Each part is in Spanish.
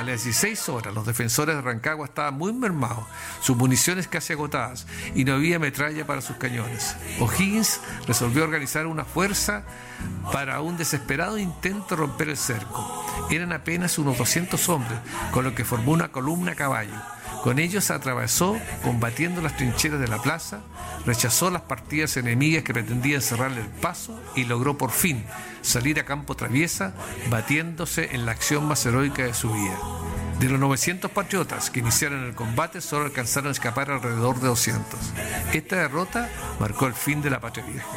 las 16 horas, los defensores de Rancagua estaban muy mermados, sus municiones casi agotadas, y no había metralla para sus cañones. O'Higgins resolvió organizar una fuerza para un desesperado intento de romper el cerco. Eran apenas unos 200 hombres, con lo que formó una columna a caballo. Con ellos atravesó, combatiendo las trincheras de la plaza, rechazó las partidas enemigas que pretendían cerrarle el paso y logró por fin salir a campo traviesa, batiéndose en la acción más heroica de su vida. De los 900 patriotas que iniciaron el combate, solo alcanzaron a escapar alrededor de 200. Esta derrota marcó el fin de la Patria Vieja.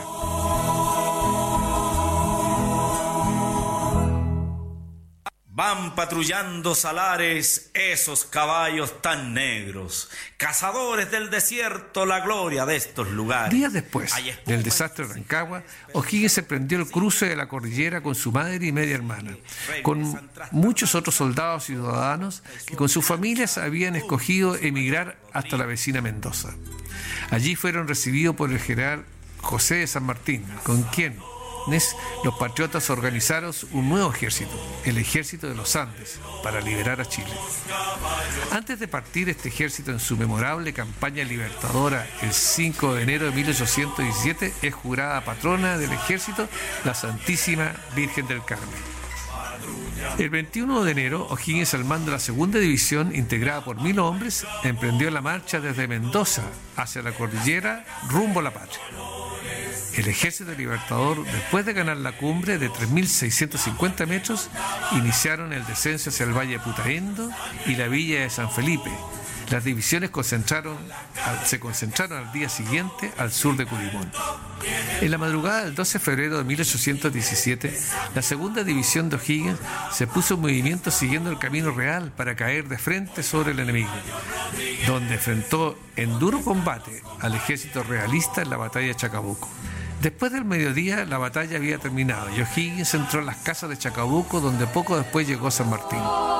Van patrullando salares esos caballos tan negros, cazadores del desierto, la gloria de estos lugares. Días después del desastre de Rancagua, O'Higgins emprendió el cruce de la cordillera con su madre y media hermana, con muchos otros soldados y ciudadanos que con sus familias habían escogido emigrar hasta la vecina Mendoza. Allí fueron recibidos por el general José de San Martín, con quien los patriotas organizaron un nuevo ejército, el Ejército de los Andes, para liberar a Chile. Antes de partir este ejército en su memorable campaña libertadora el 5 de enero de 1817, es jurada patrona del ejército la Santísima Virgen del Carmen. El 21 de enero, O'Higgins, al mando de la segunda división, integrada por 1000 hombres, emprendió la marcha desde Mendoza hacia la cordillera rumbo a la patria. El ejército libertador, después de ganar la cumbre de 3.650 metros, iniciaron el descenso hacia el valle de Putaendo y la villa de San Felipe. Las divisiones se concentraron al día siguiente al sur de Curimón. En la madrugada del 12 de febrero de 1817, la segunda división de O'Higgins se puso en movimiento siguiendo el camino real para caer de frente sobre el enemigo, donde enfrentó en duro combate al ejército realista en la batalla de Chacabuco. Después del mediodía, la batalla había terminado y O'Higgins entró en las casas de Chacabuco, donde poco después llegó San Martín.